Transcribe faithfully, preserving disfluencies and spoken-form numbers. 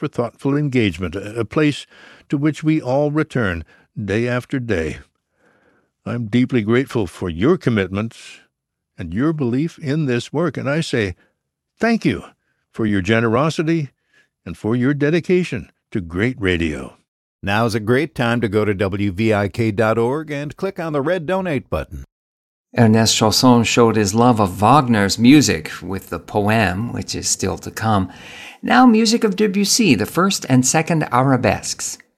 for thoughtful engagement, a place to which we all return day after day. I'm deeply grateful for your commitment and your belief in this work, and I say thank you for your generosity and for your dedication to great radio. Now's a great time to go to W V I K dot org and click on the red donate button. Ernest Chausson showed his love of Wagner's music with the Poème, which is still to come. Now music of Debussy, the first and second arabesques.